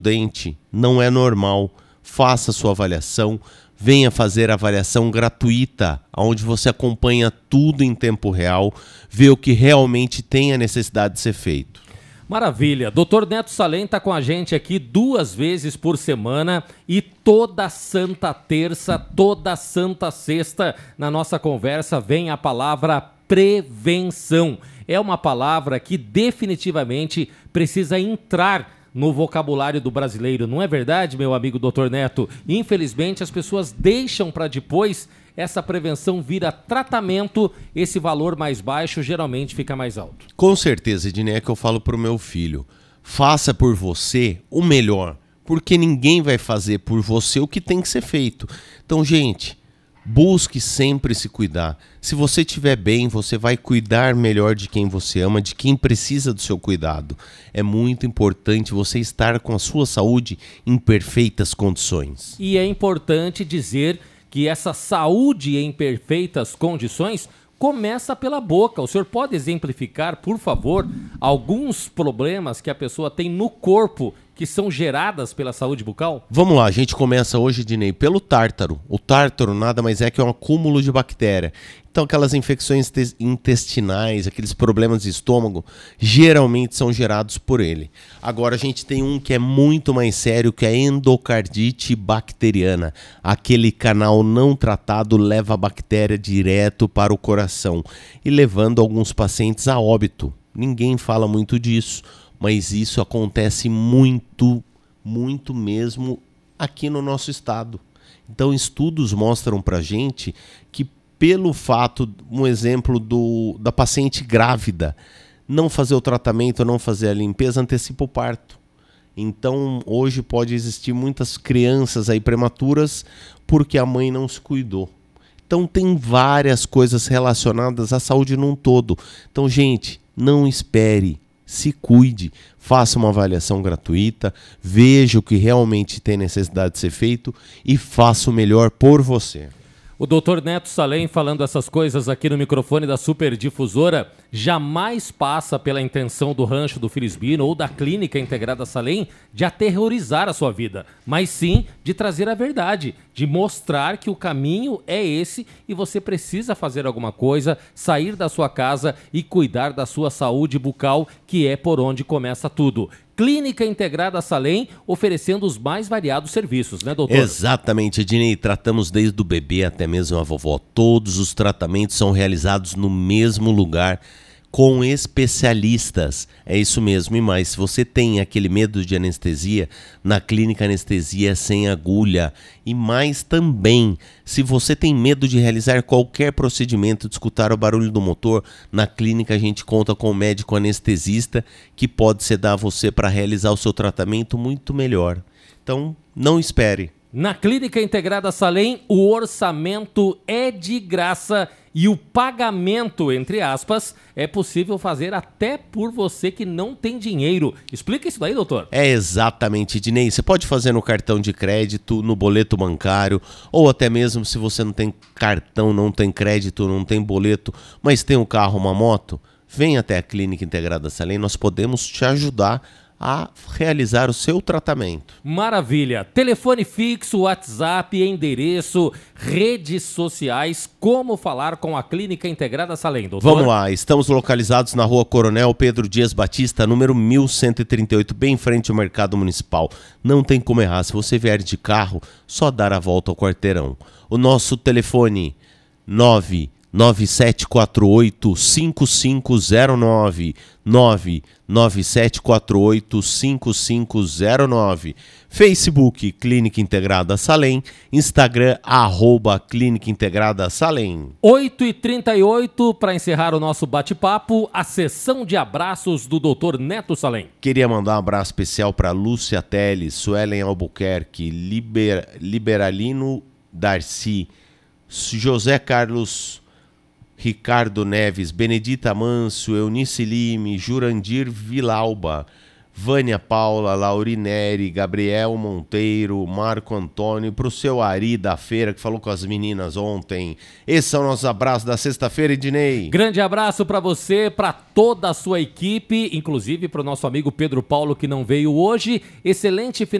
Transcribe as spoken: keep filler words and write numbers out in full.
dente não é normal. Faça sua avaliação, venha fazer a avaliação gratuita, onde você acompanha tudo em tempo real, vê o que realmente tem a necessidade de ser feito. Maravilha. doutor Neto Salem está com a gente aqui duas vezes por semana e toda santa terça, toda santa sexta, na nossa conversa vem a palavra prevenção. É uma palavra que definitivamente precisa entrar no vocabulário do brasileiro. Não é verdade, meu amigo doutor Neto? Infelizmente, as pessoas deixam para depois. Essa prevenção vira tratamento, esse valor mais baixo geralmente fica mais alto. Com certeza, Ednei, é que eu falo para o meu filho. Faça por você o melhor, porque ninguém vai fazer por você o que tem que ser feito. Então, gente, busque sempre se cuidar. Se você estiver bem, você vai cuidar melhor de quem você ama, de quem precisa do seu cuidado. É muito importante você estar com a sua saúde em perfeitas condições. E é importante dizer que essa saúde em perfeitas condições começa pela boca. O senhor pode exemplificar, por favor, alguns problemas que a pessoa tem no corpo que são geradas pela saúde bucal? Vamos lá, a gente começa hoje, Ednei, pelo tártaro. O tártaro nada mais é que um acúmulo de bactéria. Então aquelas infecções intestinais, aqueles problemas de estômago, geralmente são gerados por ele. Agora a gente tem um que é muito mais sério, que é a endocardite bacteriana. Aquele canal não tratado leva a bactéria direto para o coração e levando alguns pacientes a óbito. Ninguém fala muito disso, mas isso acontece muito, muito mesmo aqui no nosso estado. Então estudos mostram pra gente que pelo fato, um exemplo do, da paciente grávida, não fazer o tratamento, não fazer a limpeza, antecipa o parto. Então hoje pode existir muitas crianças aí prematuras porque a mãe não se cuidou. Então tem várias coisas relacionadas à saúde num todo. Então, gente, não espere. Se cuide, faça uma avaliação gratuita, veja o que realmente tem necessidade de ser feito e faça o melhor por você. O doutor Neto Salem falando essas coisas aqui no microfone da Superdifusora jamais passa pela intenção do Rancho do Filisbino ou da Clínica Integrada Salem de aterrorizar a sua vida, mas sim de trazer a verdade, de mostrar que o caminho é esse e você precisa fazer alguma coisa, sair da sua casa e cuidar da sua saúde bucal, que é por onde começa tudo. Clínica Integrada Salem, oferecendo os mais variados serviços, né, doutor? Exatamente, Ednei. Tratamos desde o bebê até mesmo a vovó. Todos os tratamentos são realizados no mesmo lugar, com especialistas. É isso mesmo. E mais, se você tem aquele medo de anestesia, na Clínica Anestesia é sem agulha. E mais também, se você tem medo de realizar qualquer procedimento, de escutar o barulho do motor, na clínica a gente conta com um médico anestesista que pode sedar você para realizar o seu tratamento muito melhor. Então, não espere. Na Clínica Integrada Salem, o orçamento é de graça e o pagamento, entre aspas, é possível fazer até por você que não tem dinheiro. Explica isso daí, doutor. É exatamente, Ednei. Você pode fazer no cartão de crédito, no boleto bancário, ou até mesmo se você não tem cartão, não tem crédito, não tem boleto, mas tem um carro, uma moto, vem até a Clínica Integrada Salem, nós podemos te ajudar a realizar o seu tratamento. Maravilha. Telefone fixo, WhatsApp, endereço, redes sociais, como falar com a Clínica Integrada Salem, doutor? Vamos lá, estamos localizados na Rua Coronel Pedro Dias Batista, número mil cento e trinta e oito, bem em frente ao Mercado Municipal. Não tem como errar, se você vier de carro, só dar a volta ao quarteirão. O nosso telefone nove nove sete quatro oito cinco cinco zero nove, nove nove sete quatro oito cinco cinco zero nove, Facebook Clínica Integrada Salem, Instagram arroba Clínica Integrada Salem. oito e trinta e oito, para encerrar o nosso bate-papo, a sessão de abraços do doutor Neto Salem. Queria mandar um abraço especial para Lúcia Teles, Suelen Albuquerque, Liber, Liberalino Darcy, José Carlos Ricardo Neves, Benedita Manso, Eunice Lime, Jurandir Vilauba, Vânia Paula, Laurineri, Gabriel Monteiro, Marco Antônio, pro seu Ari da feira, que falou com as meninas ontem. Esses são nossos abraços da sexta-feira, Ednei. Grande abraço para você, para toda a sua equipe, inclusive para o nosso amigo Pedro Paulo, que não veio hoje. Excelente final.